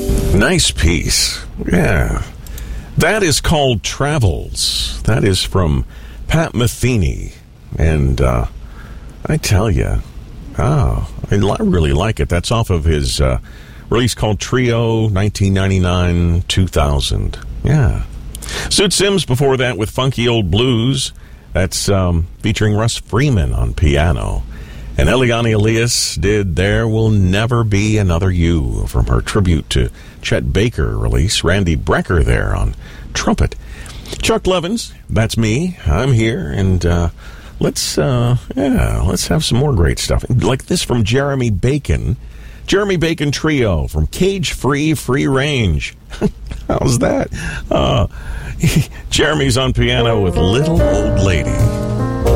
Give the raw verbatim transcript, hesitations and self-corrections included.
Nice piece. Yeah. That is called Travels. That is from Pat Metheny. And uh, I tell you, oh, I really like it. That's off of his uh, release called Trio nineteen ninety-nine to two thousand. Yeah. Suit Sims before that with Funky Old Blues. That's um, featuring Russ Freeman on piano. And Eliane Elias did There Will Never Be Another You from her tribute to Chet Baker release. Randy Brecker there on trumpet. Chuck Levins, that's me. I'm here, and uh, let's uh, yeah, let's have some more great stuff. Like this from Jeremy Bacon. Jeremy Bacon Trio from Cage Free Free Range. How's that? Uh, Jeremy's on piano with Little Old Lady.